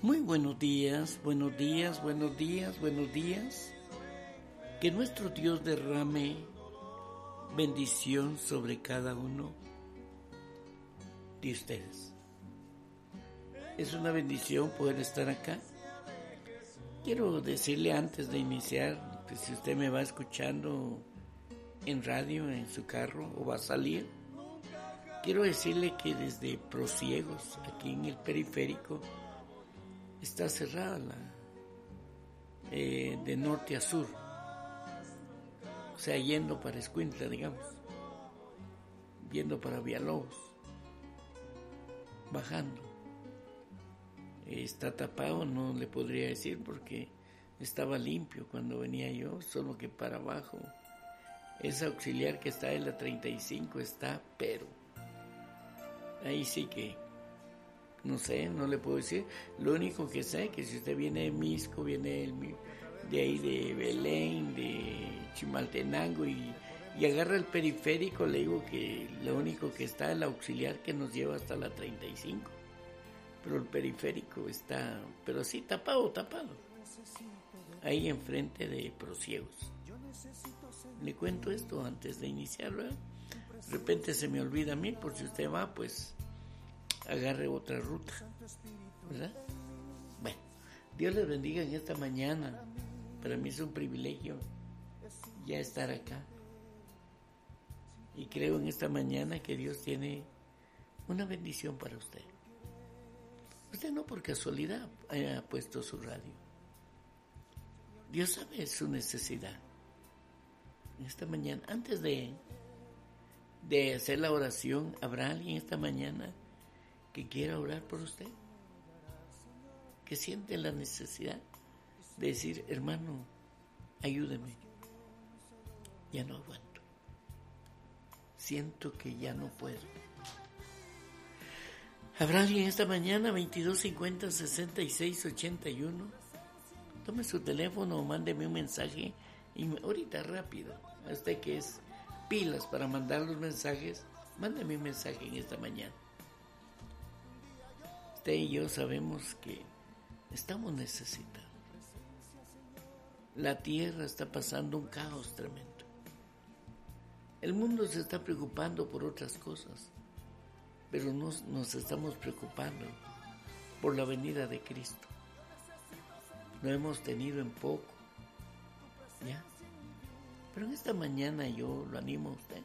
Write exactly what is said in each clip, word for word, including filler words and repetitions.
Muy buenos días, buenos días, buenos días, buenos días. Que nuestro Dios derrame bendición sobre cada uno de ustedes. Es una bendición poder estar acá. Quiero decirle antes de iniciar, que si usted me va escuchando en radio, en su carro o va a salir, quiero decirle que desde Prosiegos, aquí en el periférico, está cerrada la, eh, de norte a sur, o sea, yendo para Escuintla, digamos, yendo para Villalobos, bajando. Está tapado, no le podría decir porque estaba limpio cuando venía yo, solo que para abajo, esa auxiliar que está en la treinta y cinco está, pero ahí sí que no sé, no le puedo decir. Lo único que sé es que si usted viene de Misco, viene de ahí de Belén, de Chimaltenango y, y agarra el periférico, le digo que lo único que está es la auxiliar que nos lleva hasta la treinta y cinco. Pero el periférico está, pero sí tapado, tapado. Ahí enfrente de Prosiegos. Le cuento esto antes de iniciarlo, ¿eh? De repente se me olvida a mí, por si usted va, pues agarre otra ruta, ¿verdad? Bueno, Dios les bendiga en esta mañana. Para mí es un privilegio ya estar acá. Y creo en esta mañana que Dios tiene una bendición para usted. Usted no por casualidad ha puesto su radio. Dios sabe su necesidad. En esta mañana, antes de, de hacer la oración, ¿habrá alguien esta mañana que quiera orar por usted? Que siente la necesidad de decir, hermano, ayúdeme. Ya no aguanto. Siento que ya no puedo. ¿Habrá alguien esta mañana? veintidós cincuenta sesenta y seis ochenta y uno. Tome su teléfono o mándeme un mensaje. Y ahorita rápido. A usted que es pilas para mandar los mensajes, mándeme un mensaje en esta mañana. Usted y yo sabemos que estamos necesitados. La tierra está pasando un caos tremendo. El mundo se está preocupando por otras cosas, pero nos, nos estamos preocupando por la venida de Cristo. Lo hemos tenido en poco, ¿ya? Pero en esta mañana yo lo animo a usted.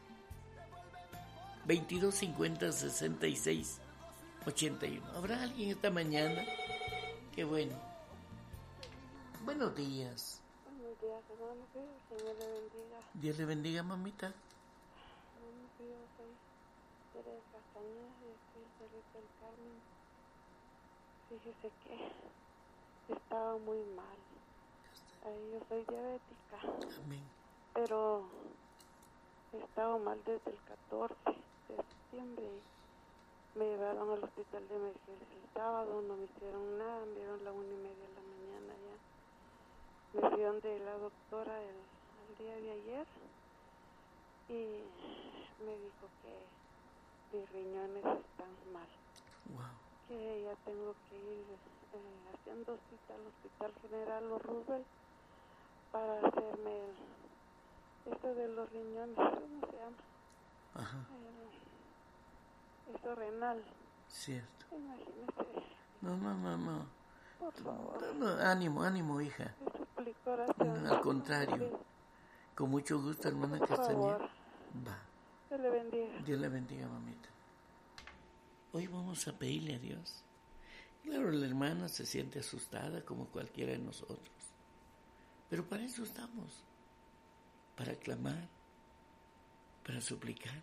veintidós cincuenta sesenta y seis ochenta y uno. ¿Habrá alguien esta mañana? Qué bueno. Buenos días. Buenos días, hermano. Que el Señor le bendiga. Dios le bendiga, mamita. Hermano, que yo soy Teresa Castañeda, de aquí de Cerrito del Carmen. Fíjese que estaba muy mal. Ay, yo soy diabética. Amén. Pero he estado mal desde el catorce de septiembre. Me llevaron al hospital de emergencia el sábado, no me hicieron nada, me dieron la una y media de la mañana ya. Me fui donde la doctora el, el día de ayer y me dijo que mis riñones están mal. Wow. Que ya tengo que ir eh, haciendo cita al Hospital General Los Roosevelt para hacerme el, eso de los riñones, ¿cómo se llama? Ajá. El, eso renal. Cierto. Imagínese. No, no, no, no. Por favor. No, no, ánimo, ánimo, hija. Le suplico oración. Al contrario. Con mucho gusto, hermana Por Castañeda. favor. Va. Dios le bendiga. Dios la bendiga, mamita. Hoy vamos a pedirle a Dios. Claro, la hermana se siente asustada como cualquiera de nosotros. Pero para eso estamos. Para clamar. Para suplicar.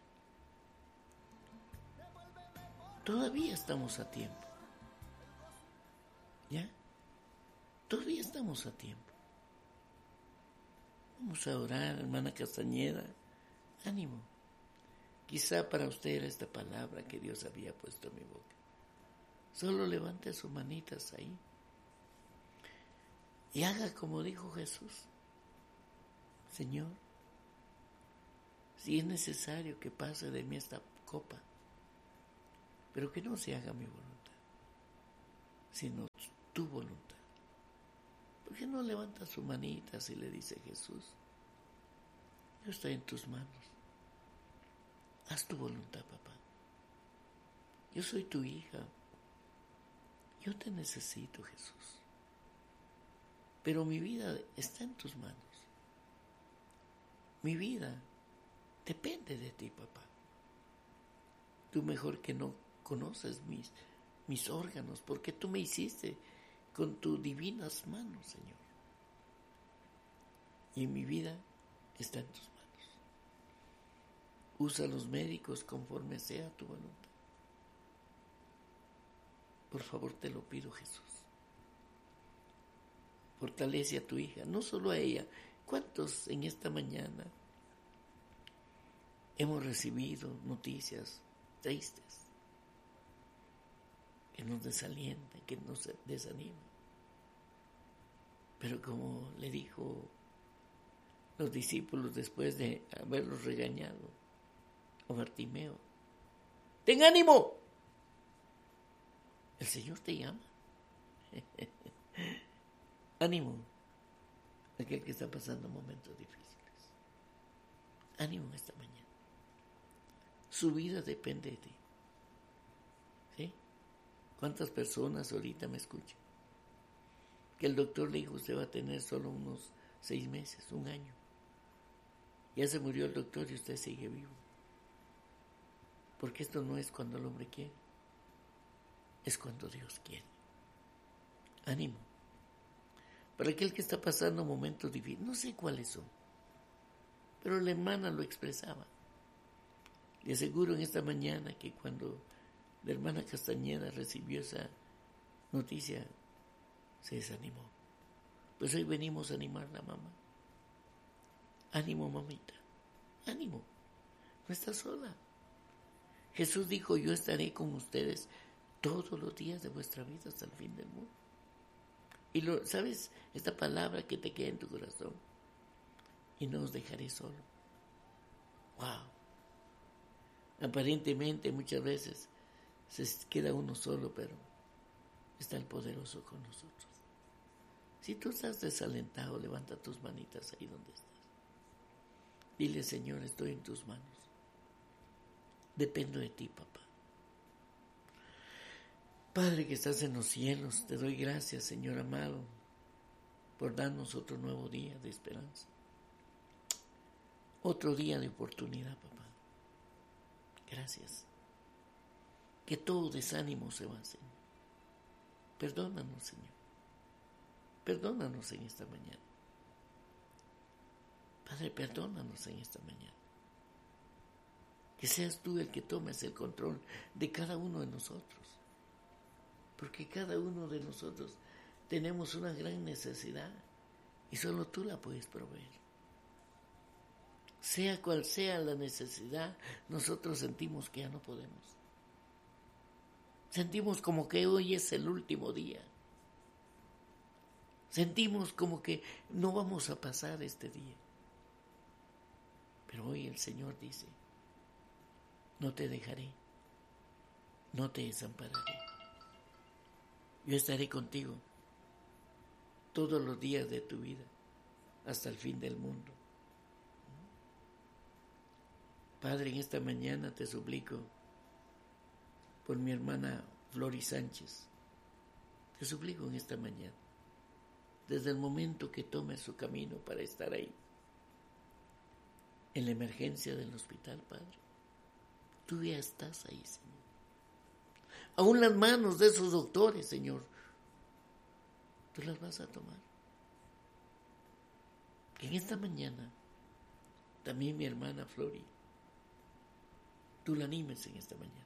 Todavía estamos a tiempo. ¿Ya? Todavía estamos a tiempo. Vamos a orar, hermana Castañeda. Ánimo. Quizá para usted era esta palabra que Dios había puesto en mi boca. Solo levante sus manitas ahí. Y haga como dijo Jesús. Señor, si es necesario que pase de mí esta copa, pero que no se haga mi voluntad, sino tu voluntad. ¿Por qué no levanta su manita y le dice Jesús, yo estoy en tus manos, haz tu voluntad, papá, yo soy tu hija, yo te necesito, Jesús, pero mi vida está en tus manos, mi vida depende de ti, papá, tú mejor que no conoces mis, mis órganos, porque tú me hiciste con tus divinas manos, Señor. Y mi vida está en tus manos. Usa a los médicos conforme sea tu voluntad. Por favor, te lo pido, Jesús. Fortalece a tu hija, no solo a ella. ¿Cuántos en esta mañana hemos recibido noticias tristes que nos desalientan, que nos desaniman? Pero como le dijo los discípulos después de haberlos regañado a Bartimeo, ¡ten ánimo! El Señor te llama. Ánimo, aquel que está pasando momentos difíciles. Ánimo en esta mañana. Su vida depende de ti. ¿Sí? ¿Cuántas personas ahorita me escuchan? Que el doctor le dijo, usted va a tener solo unos seis meses, un año. Ya se murió el doctor y usted sigue vivo. Porque esto no es cuando el hombre quiere, es cuando Dios quiere. Ánimo. Para aquel que está pasando momentos difíciles, no sé cuáles son, pero la hermana lo expresaba. Le aseguro en esta mañana que cuando la hermana Castañeda recibió esa noticia, se desanimó. Pues hoy venimos a animarla, mamá. Ánimo, mamita. Ánimo. No estás sola. Jesús dijo, yo estaré con ustedes todos los días de vuestra vida hasta el fin del mundo. Y lo, ¿sabes? Esta palabra que te queda en tu corazón. Y no os dejaré solo. Wow. Aparentemente muchas veces se queda uno solo, pero está el poderoso con nosotros. Si tú estás desalentado, levanta tus manitas ahí donde estás. Dile, Señor, estoy en tus manos. Dependo de ti, papá. Padre que estás en los cielos, te doy gracias, Señor amado, por darnos otro nuevo día de esperanza. Otro día de oportunidad, papá. Gracias. Que todo desánimo se va, Señor. Perdónanos, Señor. Perdónanos en esta mañana. Padre, perdónanos en esta mañana. Que seas tú el que tomes el control de cada uno de nosotros. Porque cada uno de nosotros tenemos una gran necesidad y solo tú la puedes proveer. Sea cual sea la necesidad, nosotros sentimos que ya no podemos. Sentimos como que hoy es el último día. Sentimos como que no vamos a pasar este día. Pero hoy el Señor dice, no te dejaré, no te desampararé. Yo estaré contigo todos los días de tu vida, hasta el fin del mundo. Padre, en esta mañana te suplico por mi hermana Flori Sánchez. Te suplico en esta mañana, desde el momento que tome su camino para estar ahí, en la emergencia del hospital, Padre. Tú ya estás ahí, Señor. Aún las manos de esos doctores, Señor, tú las vas a tomar. Que en esta mañana, también mi hermana Flori, tú la animes en esta mañana.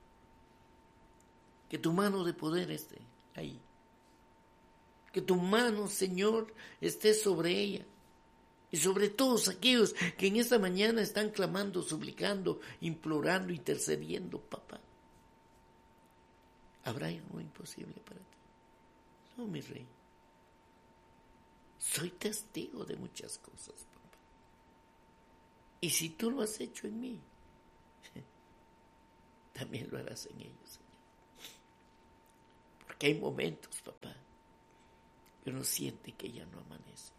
Que tu mano de poder esté ahí. Que tu mano, Señor, esté sobre ella. Y sobre todos aquellos que en esta mañana están clamando, suplicando, implorando, intercediendo, papá. ¿Habrá algo imposible para ti? No, mi rey. Soy testigo de muchas cosas, papá. Y si tú lo has hecho en mí, también lo harás en ellos, Señor. Porque hay momentos, papá, que uno siente que ya no amanece.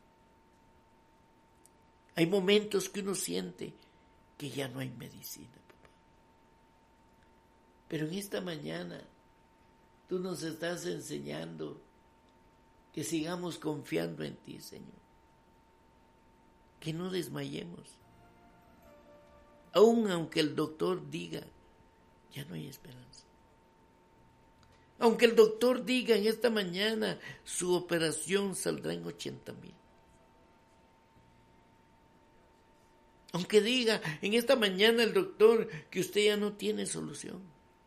Hay momentos que uno siente que ya no hay medicina, papá. Pero en esta mañana tú nos estás enseñando que sigamos confiando en ti, Señor. Que no desmayemos. Aun aunque el doctor diga, ya no hay esperanza. Aunque el doctor diga en esta mañana, su operación saldrá en ochenta mil. Aunque diga en esta mañana el doctor que usted ya no tiene solución.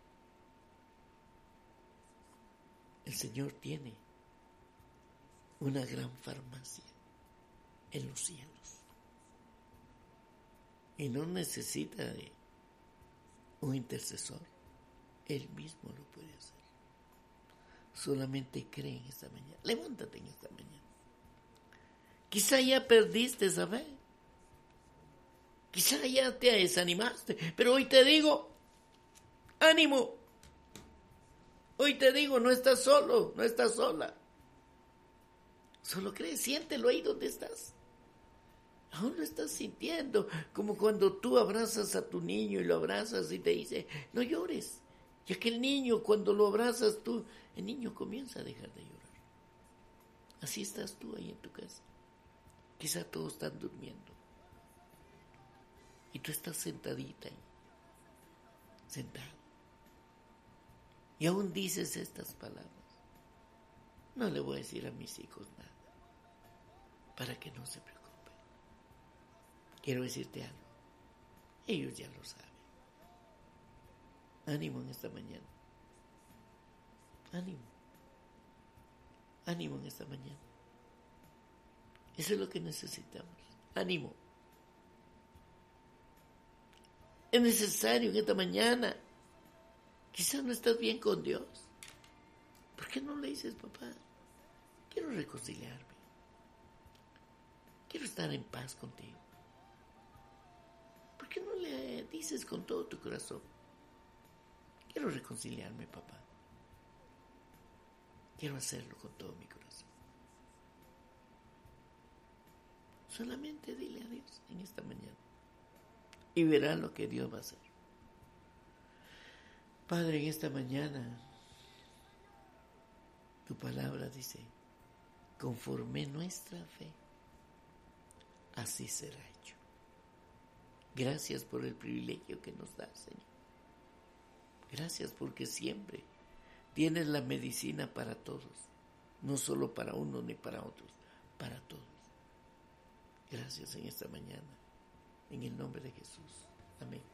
El Señor tiene una gran farmacia en los cielos. Y no necesita de un intercesor. Él mismo lo puede hacer. Solamente cree en esta mañana. Levántate en esta mañana. Quizá ya perdiste esa fe. Quizá ya te desanimaste. Pero hoy te digo, ánimo. Hoy te digo, no estás solo, no estás sola. Solo cree, siéntelo ahí donde estás. Aún lo estás sintiendo, como cuando tú abrazas a tu niño y lo abrazas y te dice, no llores. Ya que el niño, cuando lo abrazas tú, el niño comienza a dejar de llorar. Así estás tú ahí en tu casa. Quizá todos están durmiendo. Y tú estás sentadita ahí, sentado. Y aún dices estas palabras. No le voy a decir a mis hijos nada, para que no se preocupen. Quiero decirte algo. Ellos ya lo saben. Ánimo en esta mañana. Ánimo. Ánimo en esta mañana. Eso es lo que necesitamos. Ánimo. Es necesario en esta mañana. Quizás no estás bien con Dios. ¿Por qué no le dices, papá? Quiero reconciliarme. Quiero estar en paz contigo. ¿Por qué no le dices con todo tu corazón? Quiero reconciliarme, papá. Quiero hacerlo con todo mi corazón. Solamente dile a Dios en esta mañana. Y verá lo que Dios va a hacer. Padre, en esta mañana, tu palabra dice, conforme nuestra fe, así será hecho. Gracias por el privilegio que nos das, Señor. Gracias porque siempre tienes la medicina para todos, no solo para unos ni para otros, para todos. Gracias en esta mañana, en el nombre de Jesús. Amén.